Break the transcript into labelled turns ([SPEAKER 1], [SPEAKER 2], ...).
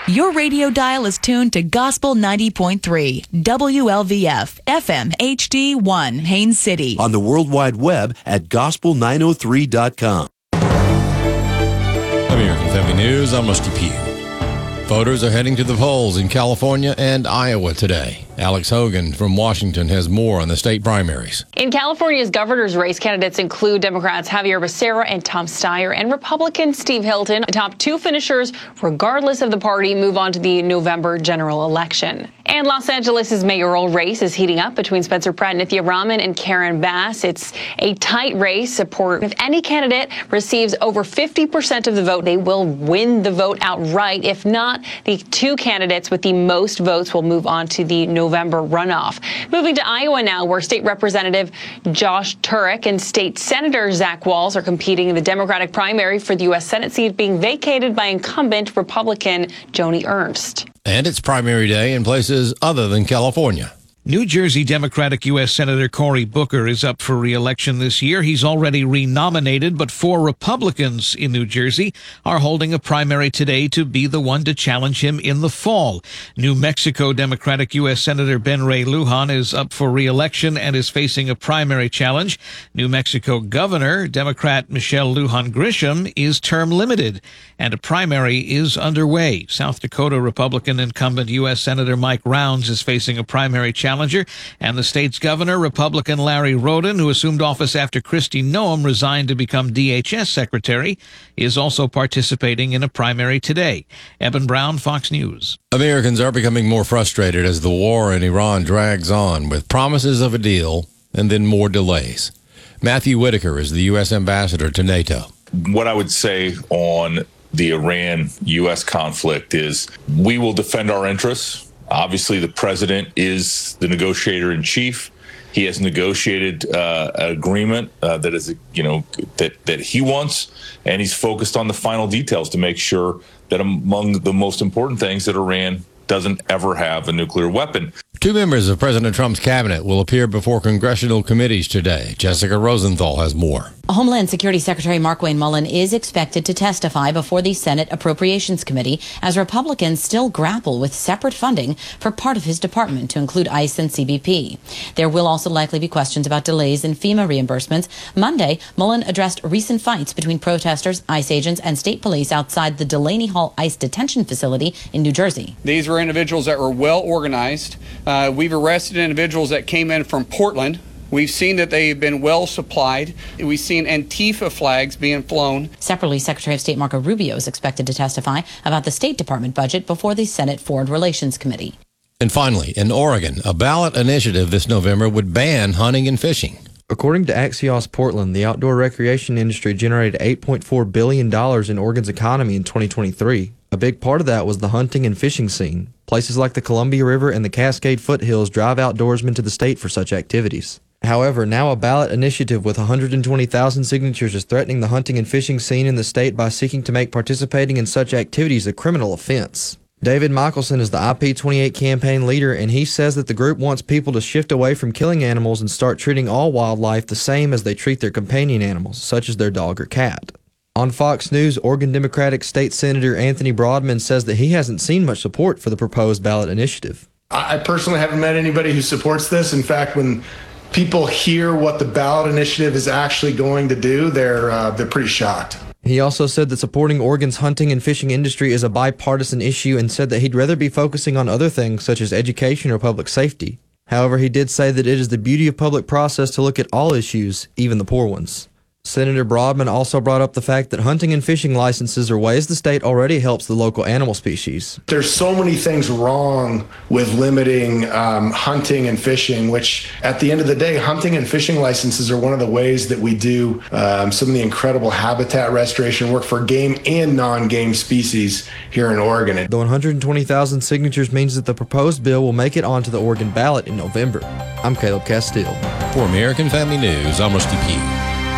[SPEAKER 1] Your radio dial is tuned to Gospel 90.3, WLVF, FM HD1, Haines City.
[SPEAKER 2] On the World Wide Web at gospel903.com.
[SPEAKER 3] American Family News, I'm Rusty Pugh. Voters are heading to the polls in California and Iowa today. Alex Hogan from Washington has more on the state primaries.
[SPEAKER 4] In California's governor's race, candidates include Democrats Javier Becerra and Tom Steyer and Republican Steve Hilton. The top two finishers, regardless of the party, move on to the November general election. And Los Angeles' mayoral race is heating up between Spencer Pratt, Nithya Raman, and Karen Bass. It's a tight race. Support. If any candidate receives over 50% of the vote, they will win the vote outright. If not, the two candidates with the most votes will move on to the November runoff. Moving to Iowa now, where State Representative Josh Turek and State Senator Zach Walz are competing in the Democratic primary for the U.S. Senate seat being vacated by incumbent Republican Joni Ernst.
[SPEAKER 3] And it's primary day in places other than California.
[SPEAKER 5] New Jersey Democratic U.S. Senator Cory Booker is up for re-election this year. He's already renominated, but 4 Republicans in New Jersey are holding a primary today to be the one to challenge him in the fall. New Mexico Democratic U.S. Senator Ben Ray Lujan is up for re-election and is facing a primary challenge. New Mexico Governor Democrat Michelle Lujan Grisham is term limited, and a primary is underway. South Dakota Republican incumbent U.S. Senator Mike Rounds is facing a primary challenge. And the state's governor, Republican Larry Roden, who assumed office after Kristi Noem resigned to become DHS secretary, is also participating in a primary today. Eben Brown, Fox News.
[SPEAKER 3] Americans are becoming more frustrated as the war in Iran drags on, with promises of a deal and then more delays. Matthew Whitaker is the U.S. ambassador to NATO.
[SPEAKER 6] What I would say on the Iran-U.S. conflict is we will defend our interests. Obviously, the president is the negotiator in chief. He has negotiated an agreement that is, that he wants, and he's focused on the final details to make sure that among the most important things that Iran doesn't ever have a nuclear weapon.
[SPEAKER 3] 2 members of President Trump's cabinet will appear before congressional committees today. Jessica Rosenthal has more.
[SPEAKER 7] Homeland Security Secretary Markwayne Mullin is expected to testify before the Senate Appropriations Committee as Republicans still grapple with separate funding for part of his department to include ICE and CBP. There will also likely be questions about delays in FEMA reimbursements. Monday, Mullin addressed recent fights between protesters, ICE agents, and state police outside the Delaney Hall ICE detention facility in New Jersey.
[SPEAKER 8] These were individuals that were well organized. We've arrested individuals that came in from Portland. We've seen that they've been well supplied. We've seen Antifa flags being flown.
[SPEAKER 7] Separately, Secretary of State Marco Rubio is expected to testify about the State Department budget before the Senate Foreign Relations Committee.
[SPEAKER 3] And finally, in Oregon, a ballot initiative this November would ban hunting and fishing.
[SPEAKER 9] According to Axios Portland, the outdoor recreation industry generated $8.4 billion in Oregon's economy in 2023. A big part of that was the hunting and fishing scene. Places like the Columbia River and the Cascade Foothills drive outdoorsmen to the state for such activities. However, now a ballot initiative with 120,000 signatures is threatening the hunting and fishing scene in the state by seeking to make participating in such activities a criminal offense. David Michelson is the IP28 campaign leader, and he says that the group wants people to shift away from killing animals and start treating all wildlife the same as they treat their companion animals, such as their dog or cat. On Fox News, Oregon Democratic State Senator Anthony Broadman says that he hasn't seen much support for the proposed ballot initiative.
[SPEAKER 10] I personally haven't met anybody who supports this. In fact, when people hear what the ballot initiative is actually going to do, they're pretty shocked.
[SPEAKER 9] He also said that supporting Oregon's hunting and fishing industry is a bipartisan issue and said that he'd rather be focusing on other things such as education or public safety. However, he did say that it is the beauty of public process to look at all issues, even the poor ones. Senator Broadman also brought up the fact that hunting and fishing licenses are ways the state already helps the local animal species.
[SPEAKER 10] There's so many things wrong with limiting hunting and fishing, which at the end of the day, hunting and fishing licenses are one of the ways that we do some of the incredible habitat restoration work for game and non-game species here in Oregon.
[SPEAKER 9] The 120,000 signatures means that the proposed bill will make it onto the Oregon ballot in November. I'm Caleb Castile.
[SPEAKER 3] For American Family News, I'm Rusty Pugh.